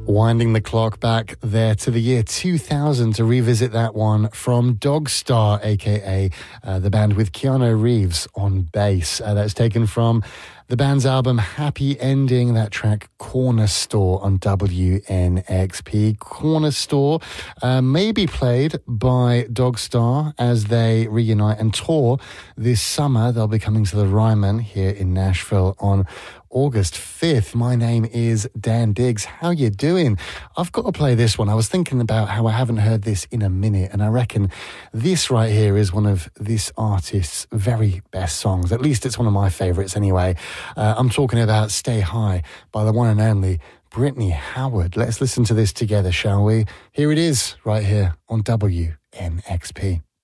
Winding the clock back there to the year 2000 to revisit that one from Dogstar, aka the band with Keanu Reeves on bass. That's taken from the band's album Happy Ending, that track Corner Store on WNXP. Corner Store may be played by Dogstar as they reunite and tour this summer. They'll be coming to the Ryman here in Nashville on August 5th. My name is Dan Diggs. How you doing? I've got to play this one. I was thinking about how I haven't heard this in a minute, and I reckon this right here is one of this artist's very best songs. At least it's one of my favourites anyway. I'm talking about Stay High by the one and only Brittany Howard. Let's listen to this together, shall we? Here it is, right here on WNXP.